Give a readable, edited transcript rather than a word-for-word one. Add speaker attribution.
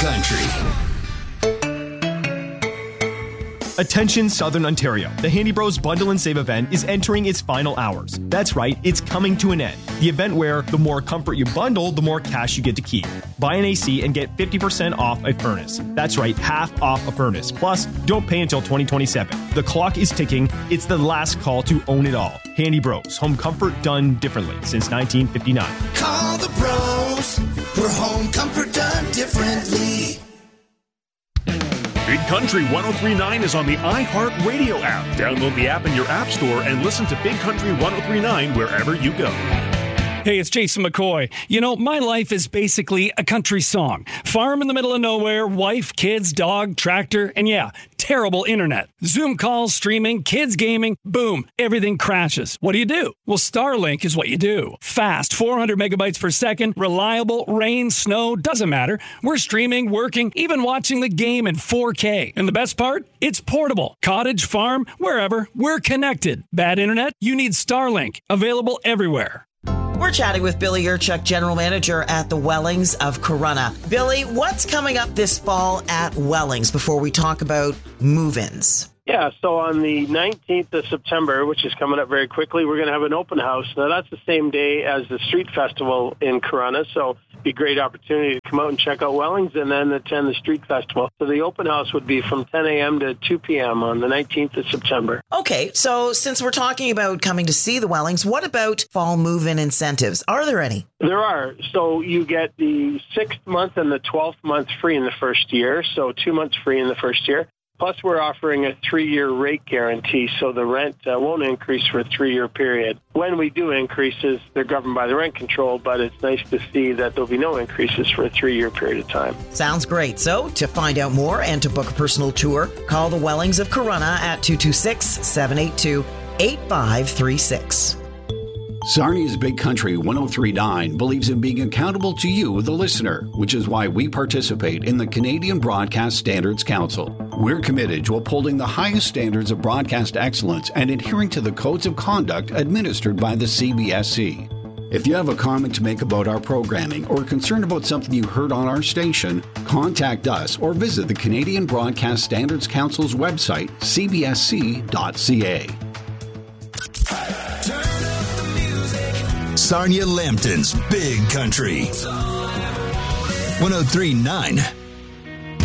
Speaker 1: Country.
Speaker 2: Attention Southern Ontario. The Handy Bros Bundle and Save event is entering its final hours. That's right, it's coming to an end. The event where the more comfort you bundle, the more cash you get to keep. Buy an AC and get 50% off a furnace. That's right, half off a furnace. Plus, don't pay until 2027. The clock is ticking. It's the last call to own it all. Handy Bros. Home comfort done differently since 1959.
Speaker 3: Call the bros for home comfort done differently.
Speaker 4: Big Country 103.9 is on the iHeartRadio app. Download the app in your app store and listen to Big Country 103.9 wherever you go.
Speaker 5: Hey, it's Jason McCoy. You know, my life is basically a country song. Farm in the middle of nowhere, wife, kids, dog, tractor, and yeah, terrible internet. Zoom calls, streaming, kids gaming, boom, everything crashes. What do? Well, Starlink is what you do. Fast, 400 megabytes per second, reliable, rain, snow, doesn't matter. We're streaming, working, even watching the game in 4K. And the best part? It's portable. Cottage, farm, wherever, we're connected. Bad internet? You need Starlink. Available everywhere.
Speaker 6: We're chatting with Billy Urchuk, General Manager at the Wellings of Corunna. Billy, what's coming up this fall at Wellings before we talk about move-ins?
Speaker 7: Yeah, so on the 19th of September, which is coming up very quickly, we're going to have an open house. Now, that's the same day as the street festival in Corunna, so it'd be a great opportunity to come out and check out Wellings and then attend the street festival. So the open house would be from 10 a.m. to 2 p.m. on the 19th of September.
Speaker 6: Okay, so since we're talking about coming to see the Wellings, what about fall move-in incentives? Are there any?
Speaker 7: There are. So you get the 6th month and the 12th month free in the first year, so 2 months free in the first year. Plus, we're offering a 3-year rate guarantee, so the rent won't increase for a 3-year period. When we do increases, they're governed by the rent control, but it's nice to see that there'll be no increases for a 3-year period of time.
Speaker 6: Sounds great. So, to find out more and to book a personal tour, call the Wellings of Corunna at 226-782-8536.
Speaker 1: Sarnia's Big Country 103.9 believes in being accountable to you, the listener, which is why we participate in the Canadian Broadcast Standards Council. We're committed to upholding the highest standards of broadcast excellence and adhering to the codes of conduct administered by the CBSC. If you have a comment to make about our programming or concerned about something you heard on our station, contact us or visit the Canadian Broadcast Standards Council's website, cbsc.ca.
Speaker 3: Sarnia Lambton's Big Country 103.9